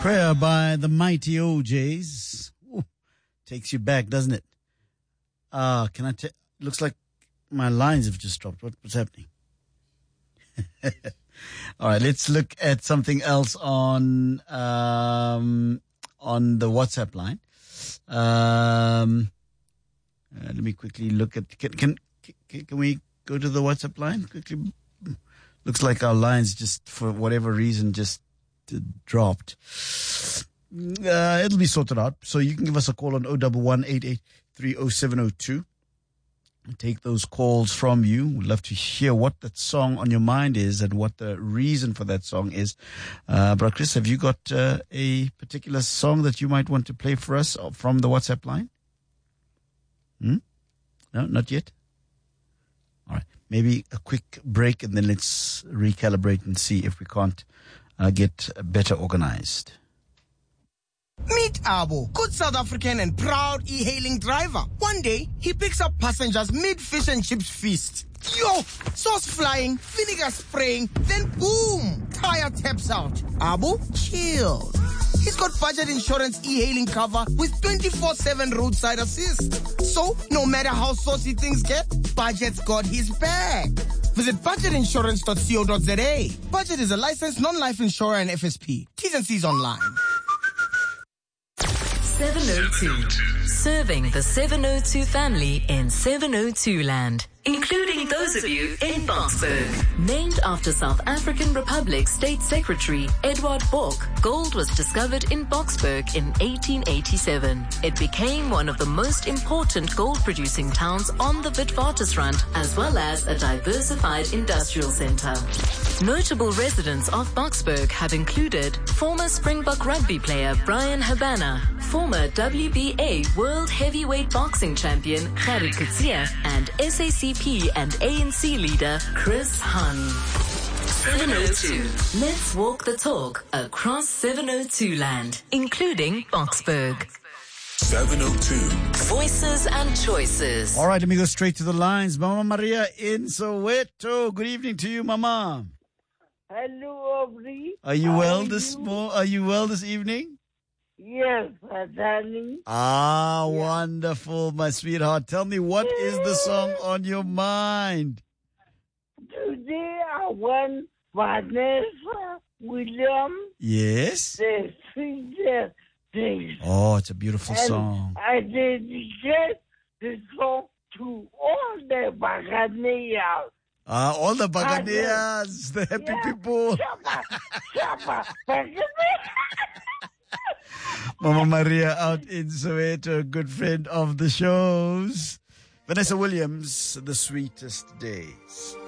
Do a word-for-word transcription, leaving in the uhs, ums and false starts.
Prayer by the Mighty O Js. Ooh, takes you back, doesn't it? Ah, uh, can I tell? Looks like my lines have just dropped. What, what's happening? All right, let's look at something else on um, on the WhatsApp line. Um, uh, let me quickly look at. Can, can can we go to the WhatsApp line quickly? Looks like our lines just, for whatever reason, just uh, dropped. Uh, it'll be sorted out. So you can give us a call on oh one one, eight eight three, oh seven oh two. Take those calls from you. We'd love to hear what that song on your mind is and what the reason for that song is. Uh, but Chris, have you got uh, a particular song that you might want to play for us from the WhatsApp line? Hmm? No, not yet? All right. Maybe a quick break and then let's recalibrate and see if we can't uh, get better organized. Meet Abo, good South African and proud e-hailing driver. One day, he picks up passengers mid-fish and chips feast. Yo! Sauce flying, vinegar spraying, then boom! Tire taps out. Abo, chill. He's got budget insurance e-hailing cover with twenty-four seven roadside assist. So, no matter how saucy things get, Budget's got his back. Visit budget insurance dot co dot za. Budget is a licensed non-life insurer and F S P. T's and C's online. seven oh two. Serving the seven oh two family in seven oh two land, including those of you in Boksburg. Named after South African Republic State Secretary Edward Bork, gold was discovered in Boksburg in eighteen eighty-seven. It became one of the most important gold-producing towns on the Witwatersrand, as well as a diversified industrial center. Notable residents of Boksburg have included former Springbok rugby player Brian Habana, former W B A World Heavyweight Boxing Champion Kari Kutsia, and S A C P and A N C leader Chris Hani. seven oh two. Let's walk the talk across seven oh two land, including Boksburg. seven oh two. Voices and choices. All right, let me go straight to the lines. Mama Maria in Soweto. Good evening to you, Mama. Hello, Aubrey. Are you How well are this you? mo- Are you well this evening? Yes, my darling. Ah, Yeah. wonderful, my sweetheart. Tell me, what is the song on your mind? Today I want Vanessa Williams, Yes. the Stranger Things. Oh, it's a beautiful And song. I dedicate the song to all the Buccaneers. Ah, all the Baganeas, the happy Yeah. people. Shabba, shabba, Buccaneers. Mama Maria out in Soweto, a good friend of the shows. Vanessa Williams, The Sweetest Days.